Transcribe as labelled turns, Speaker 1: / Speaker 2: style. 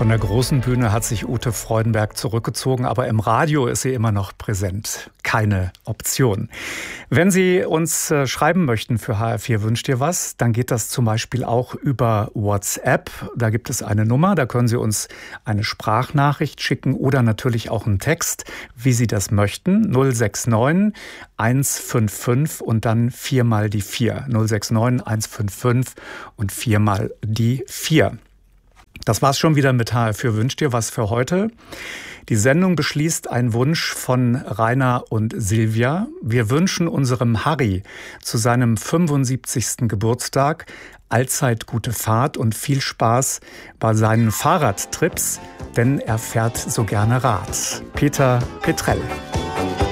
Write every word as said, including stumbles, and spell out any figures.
Speaker 1: Von der großen Bühne hat sich Ute Freudenberg zurückgezogen, aber im Radio ist sie immer noch präsent. Keine Option. Wenn Sie uns äh, schreiben möchten für H R vier Wünscht ihr was, dann geht das zum Beispiel auch über WhatsApp. Da gibt es eine Nummer, da können Sie uns eine Sprachnachricht schicken oder natürlich auch einen Text, wie Sie das möchten. null sechs neun eins fünf fünf und dann viermal die vier. null sechs neun eins fünf fünf und viermal die vier. Das war's schon wieder mit H R vier Wünscht ihr was für heute. Die Sendung beschließt ein Wunsch von Rainer und Silvia. Wir wünschen unserem Harry zu seinem fünfundsiebzigsten Geburtstag allzeit gute Fahrt und viel Spaß bei seinen Fahrradtrips, denn er fährt so gerne Rad. Peter Petrell.